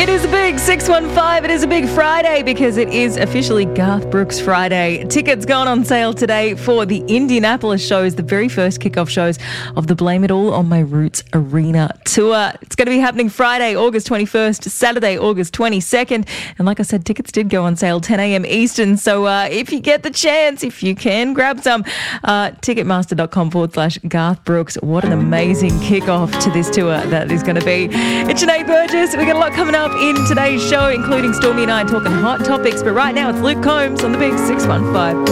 It is a big 615. It is a big Friday because it is officially Garth Brooks Friday. Tickets gone on sale today for the Indianapolis shows, the very first kickoff shows of the Blame It All on My Roots Arena tour. It's going to be happening Friday, August 21st, Saturday, August 22nd. And like I said, tickets did go on sale 10 a.m. Eastern. So if you get the chance, if you can, grab some. Ticketmaster.com/Garth Brooks. What an amazing kickoff to this tour that is going to be. It's Sinead Burgess. We've got a lot coming up in today's show, including Stormy and I talking hot topics. But right now, it's Luke Combs on the Big 615.